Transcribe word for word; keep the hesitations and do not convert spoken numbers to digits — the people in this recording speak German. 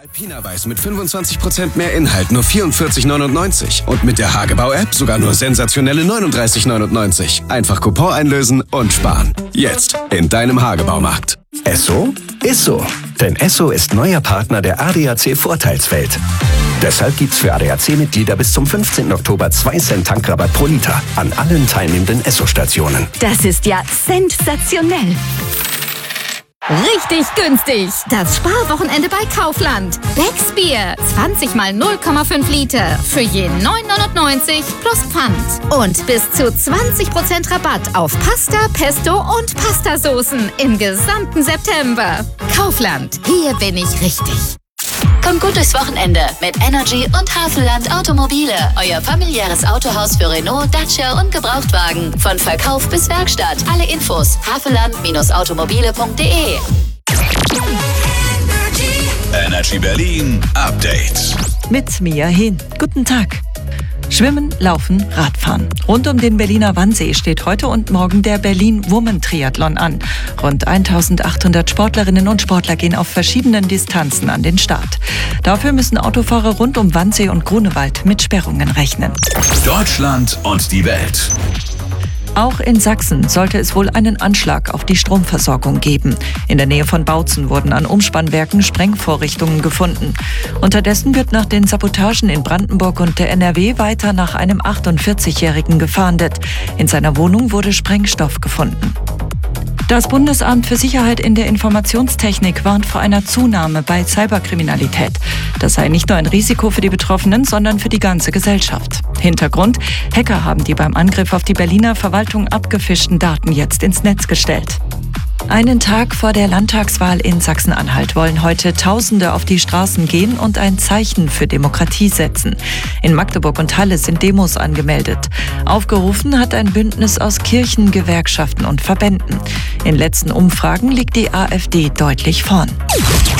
Alpina Weiß mit fünfundzwanzig Prozent mehr Inhalt, nur vierundvierzig neunundneunzig. Und mit der Hagebau-App sogar nur sensationelle neununddreißig neunundneunzig. Einfach Coupon einlösen und sparen. Jetzt in deinem Hagebaumarkt. Esso ist so. Denn Esso ist neuer Partner der A D A C Vorteilswelt. Deshalb gibt's für A D A C-Mitglieder bis zum fünfzehnten Oktober zwei Cent Tankrabatt pro Liter an allen teilnehmenden Esso-Stationen. Das ist ja sensationell. Richtig günstig. Das Sparwochenende bei Kaufland. Becks Bier. zwanzig mal null Komma fünf Liter. Für je neun neunundneunzig plus Pfand. Und bis zu zwanzig Prozent Rabatt auf Pasta, Pesto und Pastasoßen im gesamten September. Kaufland. Hier bin ich richtig. Kommt gut durchs Wochenende mit Energy und Havelland Automobile. Euer familiäres Autohaus für Renault, Dacia und Gebrauchtwagen. Von Verkauf bis Werkstatt. Alle Infos havelland Automobile punkt de. Energy Berlin Update. Mit Mia Hehn. Guten Tag. Schwimmen, Laufen, Radfahren. Rund um den Berliner Wannsee steht heute und morgen der Berlin-Woman-Triathlon an. Rund eintausendachthundert Sportlerinnen und Sportler gehen auf verschiedenen Distanzen an den Start. Dafür müssen Autofahrer rund um Wannsee und Grunewald mit Sperrungen rechnen. Deutschland und die Welt. Auch in Sachsen sollte es wohl einen Anschlag auf die Stromversorgung geben. In der Nähe von Bautzen wurden an Umspannwerken Sprengvorrichtungen gefunden. Unterdessen wird nach den Sabotagen in Brandenburg und der N R W weiter nach einem achtundvierzigjährigen gefahndet. In seiner Wohnung wurde Sprengstoff gefunden. Das Bundesamt für Sicherheit in der Informationstechnik warnt vor einer Zunahme bei Cyberkriminalität. Das sei nicht nur ein Risiko für die Betroffenen, sondern für die ganze Gesellschaft. Hintergrund: Hacker haben die beim Angriff auf die Berliner Verwaltung abgefischten Daten jetzt ins Netz gestellt. Einen Tag vor der Landtagswahl in Sachsen-Anhalt wollen heute Tausende auf die Straßen gehen und ein Zeichen für Demokratie setzen. In Magdeburg und Halle sind Demos angemeldet. Aufgerufen hat ein Bündnis aus Kirchen, Gewerkschaften und Verbänden. In letzten Umfragen liegt die AfD deutlich vorn.